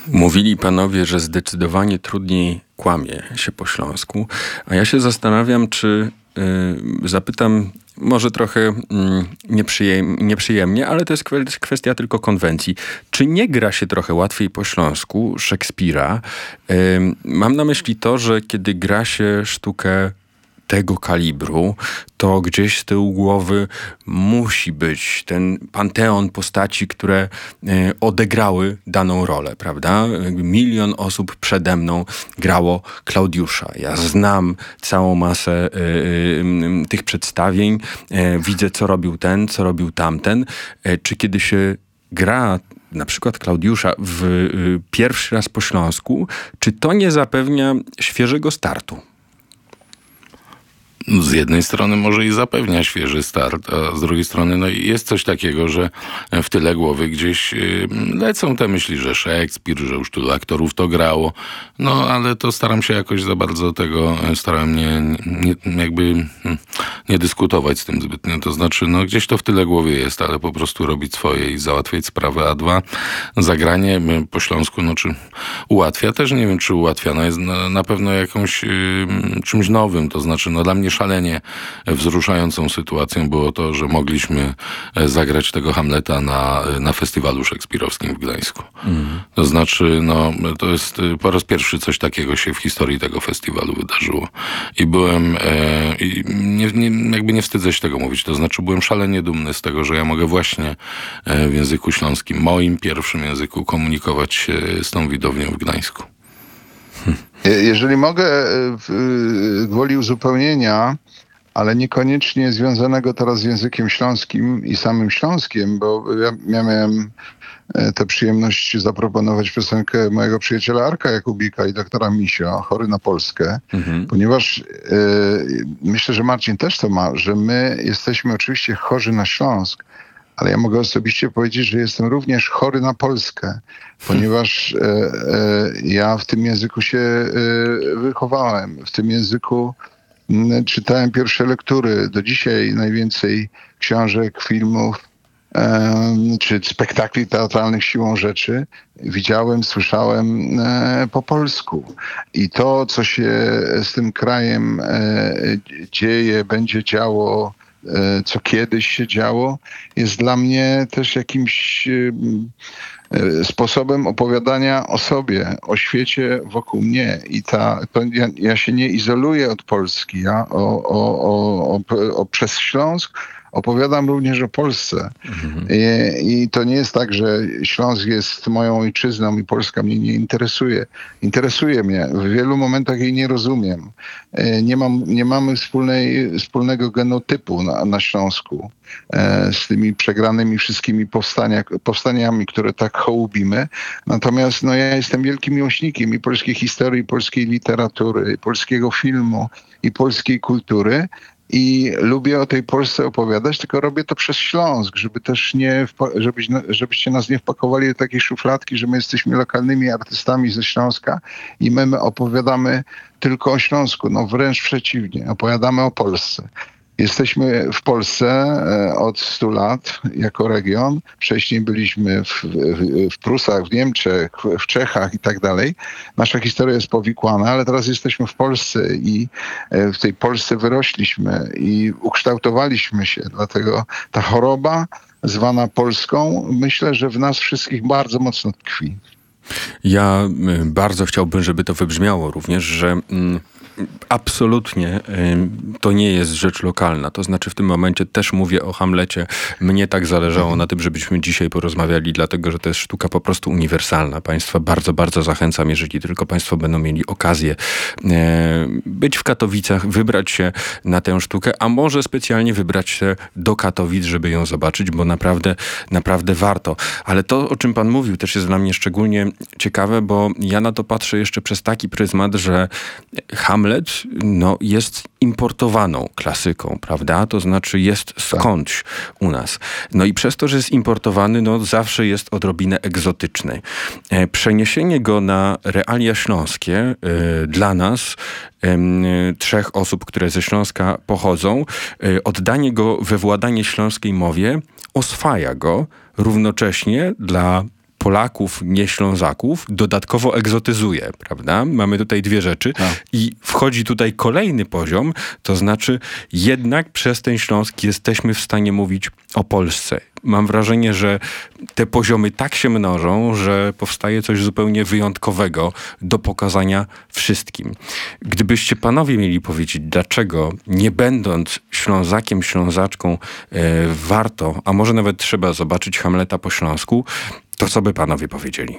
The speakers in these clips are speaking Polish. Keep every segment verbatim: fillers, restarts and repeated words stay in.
Mówili panowie, że zdecydowanie trudniej kłamie się po śląsku, a ja się zastanawiam, czy y, zapytam może trochę y, nieprzyjem, nieprzyjemnie, ale to jest kwestia tylko konwencji. Czy nie gra się trochę łatwiej po śląsku Szekspira? Y, mam na myśli to, że kiedy gra się sztukę tego kalibru, to gdzieś z tyłu głowy musi być ten panteon postaci, które e, odegrały daną rolę, prawda? Milion osób przede mną grało Klaudiusza. Ja znam całą masę e, e, tych przedstawień, e, widzę, co robił ten, co robił tamten. E, czy kiedy się gra na przykład Klaudiusza w e, pierwszy raz po śląsku, czy to nie zapewnia świeżego startu? Z jednej strony może i zapewnia świeży start, a z drugiej strony no jest coś takiego, że w tyle głowy gdzieś lecą te myśli, że Szekspir, że już tylu aktorów to grało. No ale to staram się jakoś za bardzo tego, staram nie, nie jakby nie dyskutować z tym zbytnio. To znaczy, no gdzieś to w tyle głowy jest, ale po prostu robić swoje i załatwiać sprawę. A dwa, zagranie po śląsku, no czy ułatwia? Też nie wiem, czy ułatwia. No jest na, na pewno jakąś czymś nowym. To znaczy, no dla mnie szalenie wzruszającą sytuacją było to, że mogliśmy zagrać tego Hamleta na, na festiwalu szekspirowskim w Gdańsku. Mm. To znaczy, no, to jest po raz pierwszy coś takiego się w historii tego festiwalu wydarzyło. I byłem, e, i nie, nie, jakby nie wstydzę się tego mówić, to znaczy byłem szalenie dumny z tego, że ja mogę właśnie w języku śląskim, moim pierwszym języku, komunikować się z tą widownią w Gdańsku. Jeżeli mogę, gwoli uzupełnienia, ale niekoniecznie związanego teraz z językiem śląskim i samym Śląskiem, bo ja, ja miałem tę przyjemność zaproponować piosenkę mojego przyjaciela Arka Jakubika i doktora Misio, Chory na Polskę, mhm. ponieważ y, myślę, że Marcin też to ma, że my jesteśmy oczywiście chorzy na Śląsk, ale ja mogę osobiście powiedzieć, że jestem również chory na Polskę, ponieważ e, e, ja w tym języku się e, wychowałem. W tym języku m, czytałem pierwsze lektury. Do dzisiaj najwięcej książek, filmów e, czy spektakli teatralnych siłą rzeczy widziałem, słyszałem e, po polsku. I to, co się z tym krajem e, dzieje, będzie działo, co kiedyś się działo, jest dla mnie też jakimś sposobem opowiadania o sobie, o świecie wokół mnie. I ta, to ja, ja się nie izoluję od Polski. Ja o, o, o, o, o przez Śląsk opowiadam również o Polsce. Mhm. I, I to nie jest tak, że Śląsk jest moją ojczyzną i Polska mnie nie interesuje. Interesuje mnie. W wielu momentach jej nie rozumiem. Nie, mam, nie mamy wspólnej, wspólnego genotypu na, na Śląsku z tymi przegranymi wszystkimi powstania, powstaniami, które tak hołubimy. Natomiast no, ja jestem wielkim miłośnikiem i polskiej historii, i polskiej literatury, i polskiego filmu, i polskiej kultury. I lubię o tej Polsce opowiadać, tylko robię to przez Śląsk, żeby też nie, żebyś, żebyście nas nie wpakowali do takiej szufladki, że my jesteśmy lokalnymi artystami ze Śląska i my opowiadamy tylko o Śląsku. No wręcz przeciwnie, opowiadamy o Polsce. Jesteśmy w Polsce od stu lat jako region. Wcześniej byliśmy w, w, w Prusach, w Niemczech, w Czechach i tak dalej. Nasza historia jest powikłana, ale teraz jesteśmy w Polsce i w tej Polsce wyrośliśmy i ukształtowaliśmy się. Dlatego ta choroba zwana Polską, myślę, że w nas wszystkich bardzo mocno tkwi. Ja bardzo chciałbym, żeby to wybrzmiało również, że mm, absolutnie to nie jest rzecz lokalna. To znaczy w tym momencie też mówię o Hamlecie. Mnie tak zależało mhm. na tym, żebyśmy dzisiaj porozmawiali, dlatego że to jest sztuka po prostu uniwersalna. Państwa bardzo, bardzo zachęcam, jeżeli tylko państwo będą mieli okazję e, być w Katowicach, wybrać się na tę sztukę, a może specjalnie wybrać się do Katowic, żeby ją zobaczyć, bo naprawdę, naprawdę warto. Ale to, o czym pan mówił, też jest dla mnie szczególnie ciekawe, bo ja na to patrzę jeszcze przez taki pryzmat, że Hamlet no, jest importowaną klasyką, prawda? To znaczy jest skądś u nas. No i przez to, że jest importowany, no zawsze jest odrobinę egzotyczny. E, przeniesienie go na realia śląskie e, dla nas, e, trzech osób, które ze Śląska pochodzą, e, oddanie go we władanie śląskiej mowie oswaja go równocześnie dla Polaków, nie Ślązaków, dodatkowo egzotyzuje, prawda? Mamy tutaj dwie rzeczy Tak. i wchodzi tutaj kolejny poziom, to znaczy jednak przez ten Śląsk jesteśmy w stanie mówić o Polsce. Mam wrażenie, że te poziomy tak się mnożą, że powstaje coś zupełnie wyjątkowego do pokazania wszystkim. Gdybyście panowie mieli powiedzieć, dlaczego nie będąc Ślązakiem, Ślązaczką e, warto, a może nawet trzeba zobaczyć Hamleta po śląsku, to co by panowie powiedzieli?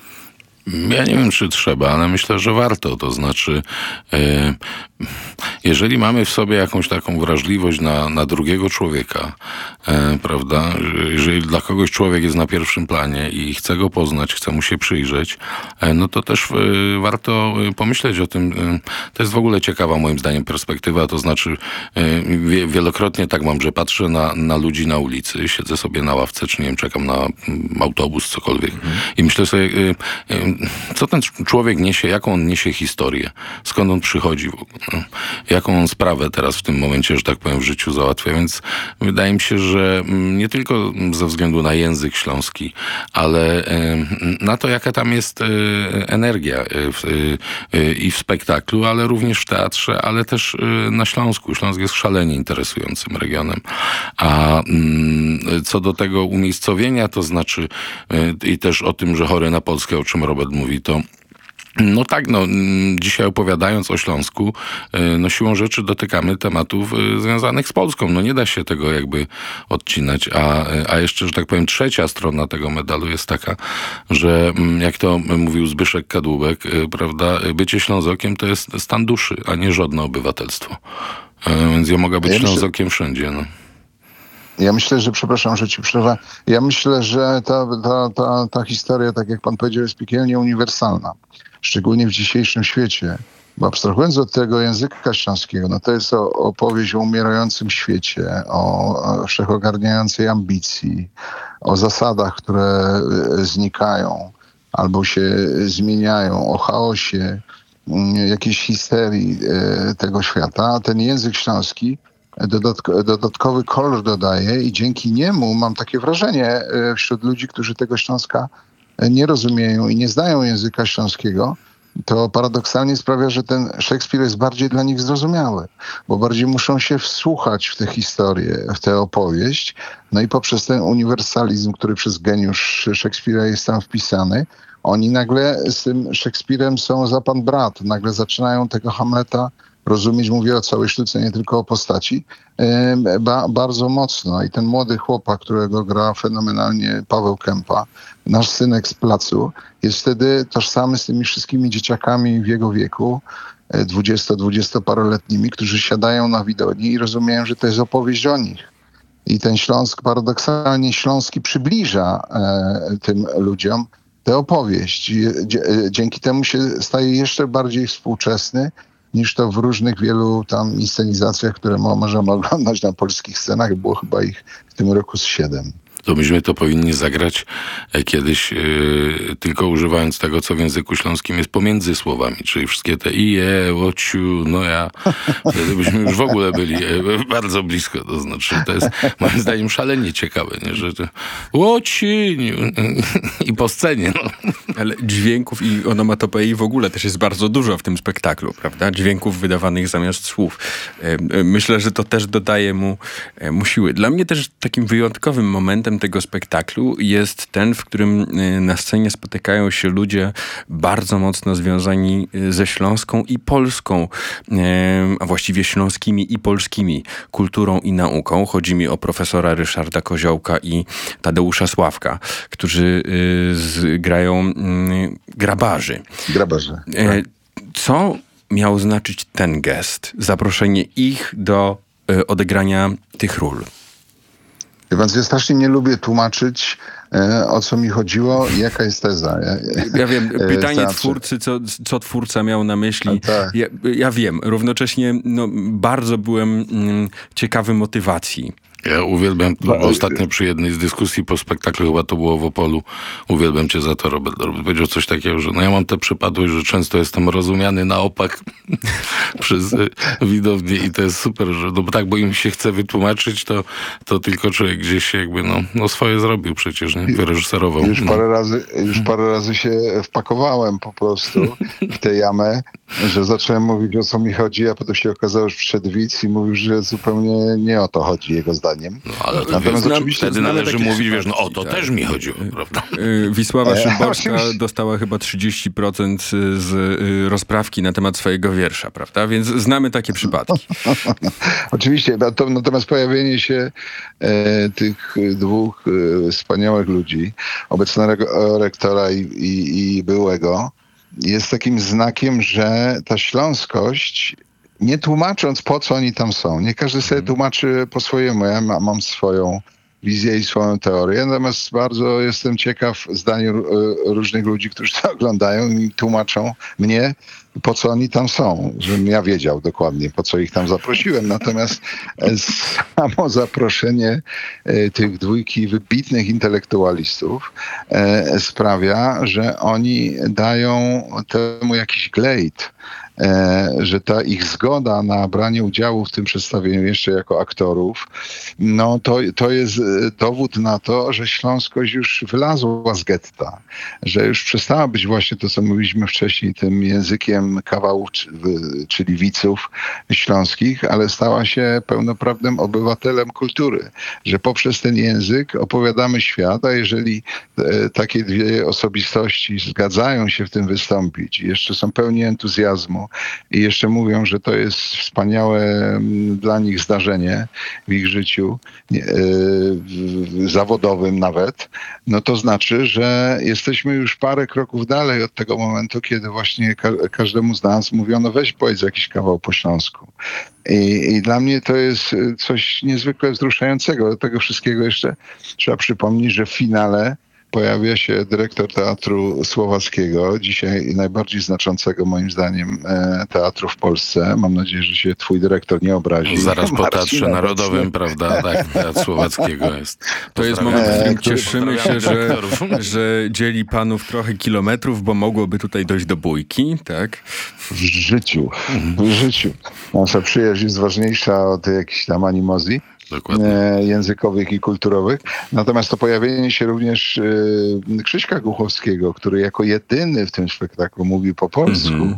Ja nie wiem, czy trzeba, ale myślę, że warto. To znaczy, e, jeżeli mamy w sobie jakąś taką wrażliwość na, na drugiego człowieka, e, prawda, jeżeli dla kogoś człowiek jest na pierwszym planie i chce go poznać, chce mu się przyjrzeć, e, no to też e, warto pomyśleć o tym. E, to jest w ogóle ciekawa moim zdaniem perspektywa, to znaczy e, wie, wielokrotnie tak mam, że patrzę na, na ludzi na ulicy, siedzę sobie na ławce, czy nie wiem, czekam na mm, autobus, cokolwiek mhm. i myślę sobie, e, e, co ten człowiek niesie, jaką on niesie historię, skąd on przychodzi w ogóle, jaką on sprawę teraz w tym momencie, że tak powiem, w życiu załatwia, więc wydaje mi się, że nie tylko ze względu na język śląski, ale na to, jaka tam jest energia i w spektaklu, ale również w teatrze, ale też na Śląsku. Śląsk jest szalenie interesującym regionem. A co do tego umiejscowienia, to znaczy i też o tym, że chory na Polskę, o czym Robert mówi, to no tak, no dzisiaj opowiadając o Śląsku, no siłą rzeczy dotykamy tematów związanych z Polską. No nie da się tego jakby odcinać. A, a jeszcze, że tak powiem, trzecia strona tego medalu jest taka, że jak to mówił Zbyszek Kadłubek, prawda, bycie Ślązokiem to jest stan duszy, a nie żadne obywatelstwo. Więc ja mogę być ja Ślązokiem myślę... wszędzie, no. Ja myślę, że, przepraszam, że ci przerwę, ja myślę, że ta, ta, ta, ta historia, tak jak pan powiedział, jest piekielnie uniwersalna. Szczególnie w dzisiejszym świecie. Bo abstrahując od tego języka śląskiego, no to jest o, opowieść o umierającym świecie, o, o wszechogarniającej ambicji, o zasadach, które znikają albo się zmieniają, o chaosie, jakiejś histerii tego świata. A ten język śląski Dodatko, dodatkowy kolor dodaje i dzięki niemu mam takie wrażenie wśród ludzi, którzy tego Śląska nie rozumieją i nie znają języka śląskiego, to paradoksalnie sprawia, że ten Szekspir jest bardziej dla nich zrozumiały, bo bardziej muszą się wsłuchać w tę historię, w tę opowieść, no i poprzez ten uniwersalizm, który przez geniusz Szekspira jest tam wpisany, oni nagle z tym Szekspirem są za pan brat, nagle zaczynają tego Hamleta rozumieć, mówię o całej sztuce, nie tylko o postaci, ba, bardzo mocno. I ten młody chłopak, którego gra fenomenalnie Paweł Kępa, nasz synek z placu, jest wtedy tożsamy z tymi wszystkimi dzieciakami w jego wieku, dwudziesto-dwudziestoparoletnimi, którzy siadają na widowni i rozumieją, że to jest opowieść o nich. I ten Śląsk, paradoksalnie śląski, przybliża e, tym ludziom tę opowieść. Dzięki temu się staje jeszcze bardziej współczesny, niż to w różnych wielu tam inscenizacjach, które możemy oglądać na polskich scenach. Było chyba ich w tym roku z siedem. To myśmy to powinni zagrać kiedyś yy, tylko używając tego, co w języku śląskim jest pomiędzy słowami, czyli wszystkie te ije, łociu, no ja. Wtedy byśmy już w ogóle byli yy, bardzo blisko. To znaczy, to jest moim zdaniem szalenie ciekawe, nie? Że to łoci i po scenie. No. Ale dźwięków i onomatopei w ogóle też jest bardzo dużo w tym spektaklu, prawda? Dźwięków wydawanych zamiast słów. Yy, myślę, że to też dodaje mu, yy, mu siły. Dla mnie też takim wyjątkowym momentem tego spektaklu jest ten, w którym na scenie spotykają się ludzie bardzo mocno związani ze śląską i polską, a właściwie śląskimi i polskimi kulturą i nauką. Chodzi mi o profesora Ryszarda Koziołka i Tadeusza Sławka, którzy grają grabarzy. Grabarzy. Tak. Co miał znaczyć ten gest? Zaproszenie ich do odegrania tych ról. Więc ja strasznie nie lubię tłumaczyć, e, o co mi chodziło i jaka jest teza. Ja, ja wiem, pytanie twórcy, co, co twórca miał na myśli. Tak. Ja, ja wiem, równocześnie no, bardzo byłem mm, ciekawy motywacji Ja uwielbiam, to Ba- ostatnio przy jednej z dyskusji po spektaklu, chyba to było w Opolu, uwielbiam cię za to, Robert. Robert powiedział coś takiego, że no ja mam tę przypadłość, że często jestem rozumiany na opak przez y, widownię i to jest super, że no bo tak, bo im się chce wytłumaczyć, to, to tylko człowiek gdzieś się jakby, no, no swoje zrobił przecież, nie? Wyreżyserował. Już No. parę razy, już parę razy się wpakowałem po prostu w tę jamę, że zacząłem mówić, o co mi chodzi, a potem się okazało, że przyszedł widz i mówił, że zupełnie nie o to chodzi jego zdaniem. No, ale to Natomiast wiesz, oczywiście wtedy znamy należy takie mówić, wiesz, no o przypadki, to tak. też mi chodziło, prawda? Y, Wisława E, Szymborska oczywiście. dostała chyba trzydzieści procent z y, rozprawki na temat swojego wiersza, prawda? Więc znamy takie przypadki. Oczywiście, nato- natomiast pojawienie się e, tych dwóch e, wspaniałych ludzi, obecnego rektora i, i, i byłego, jest takim znakiem, że ta śląskość, nie tłumacząc po co oni tam są, nie każdy sobie tłumaczy po swojemu, ja ma, mam swoją wizję i swoją teorię, natomiast bardzo jestem ciekaw zdań e, różnych ludzi, którzy to oglądają i tłumaczą mnie, po co oni tam są, żebym ja wiedział dokładnie, po co ich tam zaprosiłem. Natomiast e, samo zaproszenie e, tych dwójki wybitnych intelektualistów e, sprawia, że oni dają temu jakiś glejt, e, że ta ich zgoda na branie udziału w tym przedstawieniu jeszcze jako aktorów, no to, to jest e, dowód na to, że śląskość już wylazła z getta, że już przestała być właśnie to, co mówiliśmy wcześniej, tym językiem kawałów, czy- w- czyli widzów śląskich, ale stała się pełnoprawnym obywatelem kultury, że poprzez ten język opowiadamy świat, a jeżeli e, takie dwie osobistości zgadzają się w tym wystąpić i jeszcze są pełni entuzjazmu i jeszcze mówią, że to jest wspaniałe mm, dla nich zdarzenie w ich życiu, nie, e, w- w- zawodowym nawet, no to znaczy, że jesteśmy już parę kroków dalej od tego momentu, kiedy właśnie ka- każdemu z nas mówiono, weź powiedz jakiś kawał po śląsku. I, I dla mnie to jest e, coś niezwykle wzruszającego. Do tego wszystkiego jeszcze trzeba przypomnieć, że w finale pojawia się dyrektor Teatru Słowackiego, dzisiaj najbardziej znaczącego moim zdaniem e, teatru w Polsce. Mam nadzieję, że się twój dyrektor nie obrazi. Zaraz po Marcin Teatrze obecny. Narodowym, prawda? Tak, Teatr Słowackiego jest. To jest Pozdrawiam. moment, w którym E, który- cieszymy się, że, że dzieli panów trochę kilometrów, bo mogłoby tutaj dojść do bójki, tak? W życiu, w życiu. Nasza przyjaźń jest ważniejsza od jakichś tam animozji Dokładnie. e, językowych i kulturowych. Natomiast to pojawienie się również e, Krzyśka Głuchowskiego, który jako jedyny w tym spektaklu mówi po polsku, Mhm.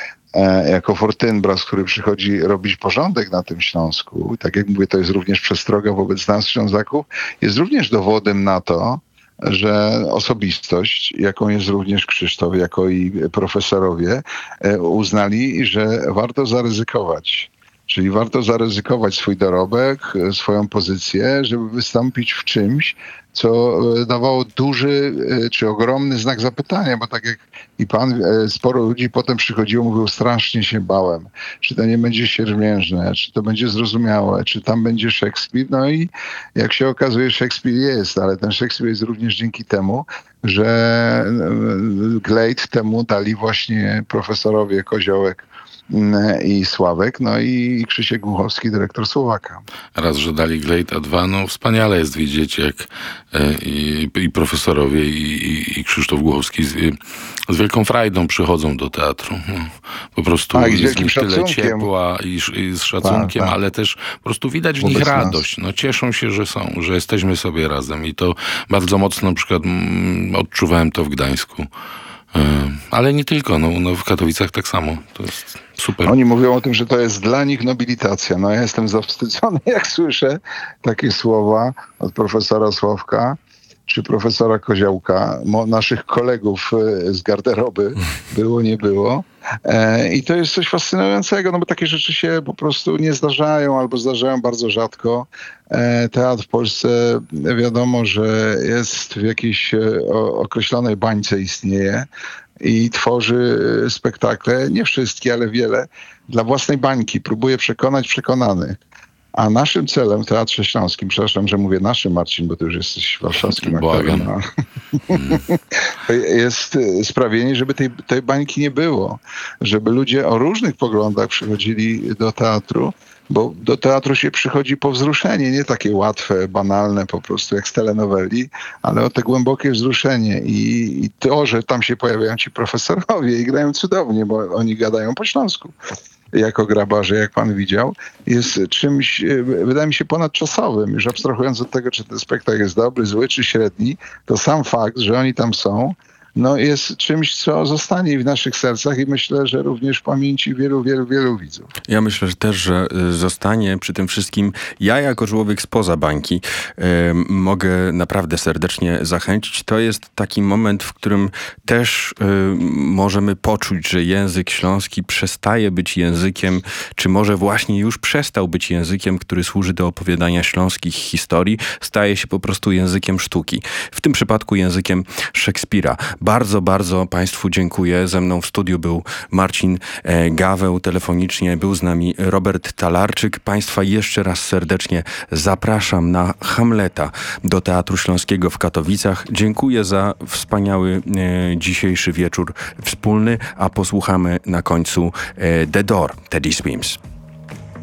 e, jako Fortynbras, który przychodzi robić porządek na tym Śląsku. I tak jak mówię, to jest również przestroga wobec nas, Ślązaków, jest również dowodem na to, że osobistość, jaką jest również Krzysztof, jako i profesorowie, e, uznali, że warto zaryzykować. Czyli warto zaryzykować swój dorobek, e, swoją pozycję, żeby wystąpić w czymś, co e, dawało duży e, czy ogromny znak zapytania, bo tak jak i pan, e, sporo ludzi potem przychodziło, mówił, strasznie się bałem, czy to nie będzie siermiężne, czy to będzie zrozumiałe, czy tam będzie Szekspir. No i jak się okazuje, Szekspir jest, ale ten Szekspir jest również dzięki temu, że e, glejt temu dali właśnie profesorowie Koziołek mm, i Sławek, no i Krzysiek Głuchowski, dyrektor Słowaka. Raz, że dali glejt, a dwa, no wspaniale jest widzieć, jak e, i, i profesorowie, i, i, i Krzysztof Głuchowski z, z wielką frajdą przychodzą do teatru. No, po prostu Tak, i z jest w wielkim nich tyle szacunkiem. ciepła i, sz- i z szacunkiem, tak. ale też po prostu widać w Wobec nich nas. radość. No, cieszą się, że są, że jesteśmy sobie razem i to bardzo mocno na przykład mm, odczuwałem to w Gdańsku. E, ale nie tylko, no, no w Katowicach tak samo. To jest super. Oni mówią o tym, że to jest dla nich nobilitacja. No ja jestem zawstydzony, jak słyszę takie słowa od profesora Sławka czy profesora Koziołka, mo, naszych kolegów e, z garderoby, było, nie było. E, I to jest coś fascynującego, no bo takie rzeczy się po prostu nie zdarzają albo zdarzają bardzo rzadko. E, teatr w Polsce wiadomo, że jest w jakiejś e, o, określonej bańce istnieje i tworzy e, spektakle, nie wszystkie, ale wiele, dla własnej bańki. Próbuje przekonać przekonanych. A naszym celem w Teatrze Śląskim, przepraszam, że mówię naszym, Marcin, bo ty już jesteś warszawskim aktorem. Błagam. No. jest sprawienie, żeby tej, tej bańki nie było. Żeby ludzie o różnych poglądach przychodzili do teatru, bo do teatru się przychodzi po wzruszenie, nie takie łatwe, banalne po prostu jak z telenoweli, ale o te głębokie wzruszenie i, i to, że tam się pojawiają ci profesorowie i grają cudownie, bo oni gadają po śląsku jako grabarze, jak pan widział, jest czymś, wydaje mi się, ponadczasowym. Już abstrahując od tego, czy ten spektakl jest dobry, zły czy średni, to sam fakt, że oni tam są, no jest czymś, co zostanie w naszych sercach i myślę, że również w pamięci wielu, wielu, wielu widzów. Ja myślę, że też, że zostanie przy tym wszystkim. Ja jako człowiek spoza bańki y, mogę naprawdę serdecznie zachęcić. To jest taki moment, w którym też y, możemy poczuć, że język śląski przestaje być językiem, czy może właśnie już przestał być językiem, który służy do opowiadania śląskich historii, staje się po prostu językiem sztuki. W tym przypadku językiem Szekspira. Bardzo, bardzo Państwu dziękuję. Ze mną w studiu był Marcin e, Gaweł, telefonicznie był z nami Robert Talarczyk. Państwa jeszcze raz serdecznie zapraszam na Hamleta do Teatru Śląskiego w Katowicach. Dziękuję za wspaniały e, dzisiejszy wieczór wspólny, a posłuchamy na końcu e, The Door, Teddy Swims.